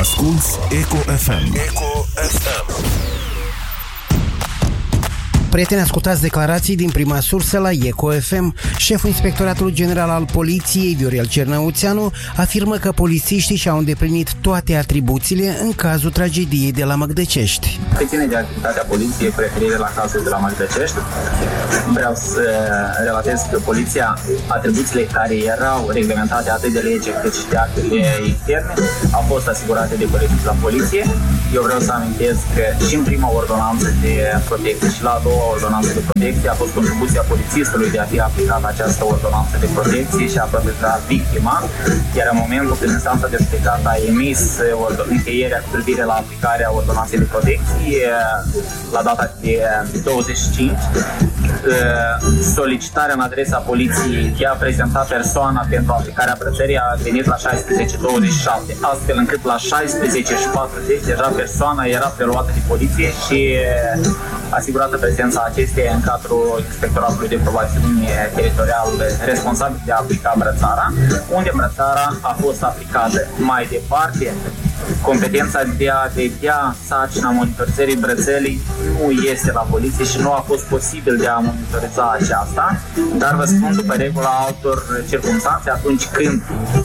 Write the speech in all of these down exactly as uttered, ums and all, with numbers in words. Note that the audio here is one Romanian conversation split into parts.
Asculți Eco F M. Eco F M. Prieteni, ascultați declarații din prima sursă la Eco F M. Șeful Inspectoratului General al Poliției, Viorel Cernăuțeanu, afirmă că polițiștii și-au îndeplinit toate atribuțiile în cazul tragediei de la Măgdăcești. Se ține de activitatea poliției cu referire la cazul de la Măgdăcești. Vreau să relatez că poliția, atribuțiile care erau reglementate atât de lege cât și de actele interne, au fost asigurate de colegii la poliție. Eu vreau să amintesc că și în prima ordonanță de protecție și la a doua ordonanță de protecție a fost contribuția polițistului de a fi aplicată această ordonanță de protecție și a protejat victima, iar în momentul când instanța de judecată a emis încheierea cu privire la aplicarea ordonanței de protecție la data de douăzeci și cinci, solicitarea în adresa poliției de a prezenta persoana pentru aplicarea brățării a venit la șaisprezece douăzeci și șapte, astfel încât la șaisprezece și patruzeci deja persoana era preluată de poliție și asigurată prezența acesteia în cadrul Inspectoratului de Probațiune Teritorial responsabil de a aplica brățara, unde brățara a fost aplicată. Mai departe, competența de a vedea sarcina monitorizării brățării nu este la poliție și nu a fost posibil de a monitoriza aceasta, dar vă spun după regula altor circunstanțe, atunci când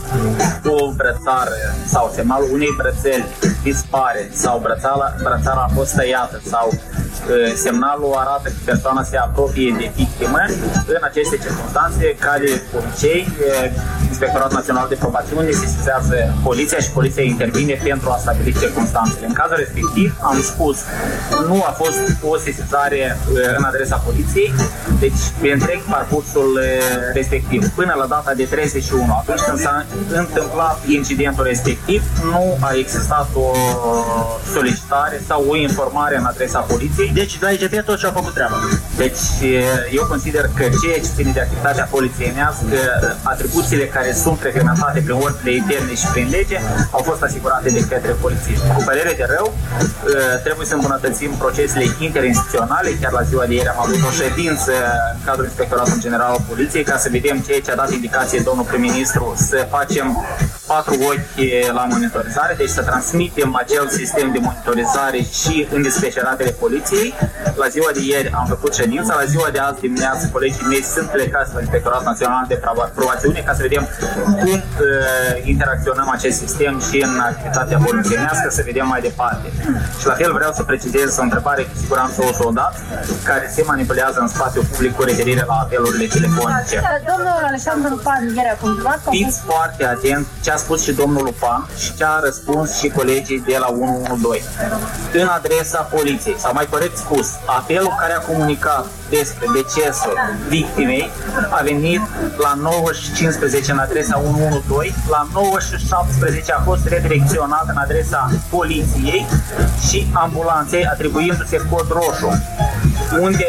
o brățară sau semnalul unei brățări dispare sau brățara, brățara a fost tăiată sau semnalul arată că persoana se apropie de victimă, în aceste circunstanțe, ca de obicei, Inspectoratul Național de Probațiune sesizează poliția și poliția intervine pentru a stabili circunstanțele. În cazul respectiv, am spus, nu a fost o sesizare în adresa poliției, deci pe întreg parcursul respectiv, până la data de treizeci și unu, atunci când s-a întâmplat incidentul respectiv, nu a existat o solicitare sau o informare în adresa poliției. Deci, la I G P tot ce-a făcut treaba. Deci, eu consider că ceea ce ține de activitatea polițienească, atribuțiile care sunt reglementate prin ordinele interne și prin lege, au fost asigurate de către polițiști. Cu părere de rău, trebuie să îmbunătățim procesele interinstituționale. Chiar la ziua de ieri am avut o ședință în cadrul Inspectoratului General al Poliției ca să vedem ceea ce a dat indicație domnul prim-ministru, să facem patru ochi la monitorizare, deci să transmitem acel sistem de monitorizare și în dispeceratele poliției. La ziua de ieri am făcut ședința, la ziua de azi dimineață colegii mei sunt plecați la Inspectoratul Național de Probațiune ca să vedem cum uh, interacționăm acest sistem și în activitatea polițienească, să vedem mai departe. Și la fel vreau să precizez o întrebare cu siguranță o soldat care se manipulează în spațiu public cu referire la apelurile telefonice. Domnul Alexandru Lupan ieri a confirmat că... Fiți foarte atent ce a spus și domnul Lupan și ce a răspuns și colegii de la unu unu doi. În adresa poliției, sau mai corect spus, apelul care a comunicat despre decesul victimei a venit la nouă și cincisprezece în adresa unu unu doi, la nouă și șaptesprezece a fost redirecționat în adresa poliției și ambulanței, atribuindu-se cod roșu, unde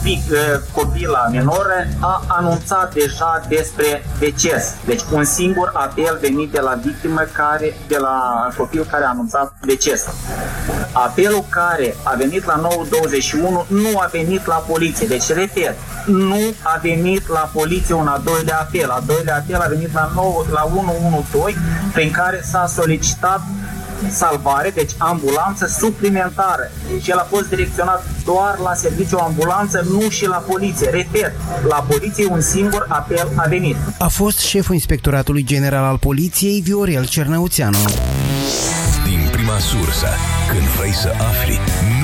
copila minoră a anunțat deja despre deces. Deci un singur apel venit de la victimă, care, de la copil care a anunțat decesul. Apelul care a venit la nouă douăzeci și unu nu a venit la poliție. Deci, repet, nu a venit la poliție un al doilea apel. Al doilea apel a venit la, nouă, la unu unu doi, prin care s-a solicitat salvare, deci ambulanță suplimentară. Și el a fost direcționat doar la serviciu ambulanță, nu și la poliție. Repet, la poliție un singur apel a venit. A fost șeful Inspectoratului General al Poliției, Viorel Cernăuțeanu. Din prima sursă, când vrei să afli,